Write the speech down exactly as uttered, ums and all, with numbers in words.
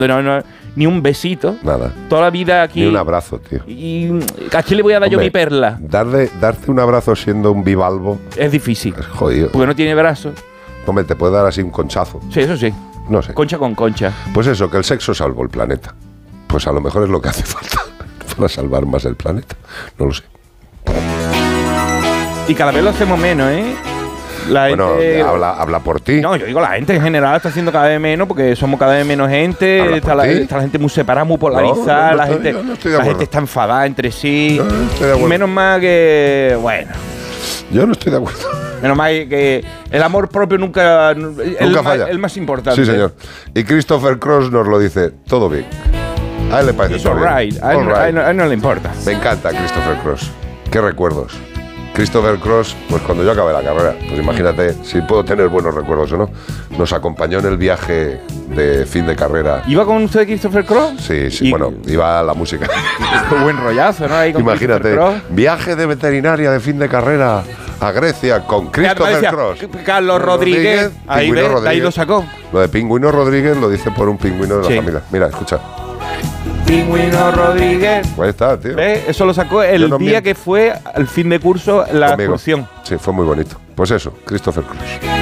No, no, ni un besito. Nada. Toda la vida aquí. Ni un abrazo, tío. Y ¿a quién le voy a dar Hombre, yo mi perla? Darle, darte un abrazo siendo un bivalvo Es difícil. es jodido. Porque no tiene brazos. Hombre, te puede dar así un conchazo. Sí, eso sí. No sé. Concha con concha. Pues eso, que el sexo salvó el planeta. Pues a lo mejor es lo que hace falta para salvar más el planeta. No lo sé. Y cada vez lo hacemos menos, ¿eh? La Bueno, gente... habla, habla por ti. No, yo digo, la gente en general está haciendo cada vez menos porque somos cada vez menos gente. Habla Está por la, ti. está la gente muy separada, muy polarizada. No, no, no la estoy- gente, yo no estoy de la acuerdo. gente está enfadada entre sí. No, no estoy de acuerdo. Menos mal que. Bueno. Yo no estoy de acuerdo. Menos mal que el amor propio nunca. El, Nunca más, falla. el más importante. Sí, señor. Y Christopher Cross nos lo dice, todo bien. A él le parece It's todo alright. bien. A, él All no- a él right. no- a él no le importa. Me encanta Christopher Cross. Qué recuerdos. Christopher Cross, pues cuando yo acabé la carrera, pues imagínate si puedo tener buenos recuerdos o no. Nos acompañó en el viaje de fin de carrera. ¿Iba con usted Christopher Cross? Sí, sí, Y- bueno, iba la música. Qué buen rollazo, ¿no? Ahí con Imagínate, Christopher Cross. viaje de veterinaria de fin de carrera a Grecia con Y además Christopher decía, Cross. Carlos Rodríguez. Ahí Pingüino ves, de ahí Rodríguez. lo sacó. Lo de Pingüino Rodríguez lo dice por un pingüino de la Sí. familia. Mira, escucha. Pingüino Rodríguez. Ahí está, tío. ¿Ves? Eso lo sacó el Yo no día miento. que fue al fin de curso la Conmigo. excursión. Sí, fue muy bonito. Pues eso, Christopher Cross.